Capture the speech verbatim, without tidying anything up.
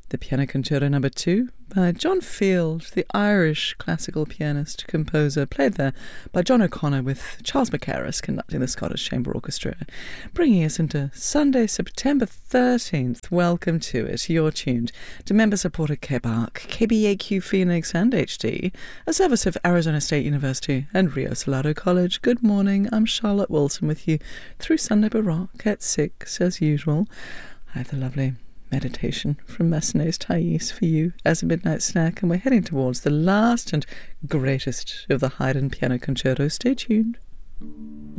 The Piano Concerto Number two by John Field, the Irish classical pianist, composer, played there by John O'Connor with Charles Mackerras conducting the Scottish Chamber Orchestra, bringing us into Sunday, September thirteenth. Welcome to it. You're tuned to member-supported K B A R C, K B A Q Phoenix and H D, a service of Arizona State University and Rio Salado College. Good morning. I'm Charlotte Wilson with you through Sunday Baroque at six, as usual. I have the lovely meditation from Massenet's Thais for you as a midnight snack, and we're heading towards the last and greatest of the Haydn piano concertos. Stay tuned.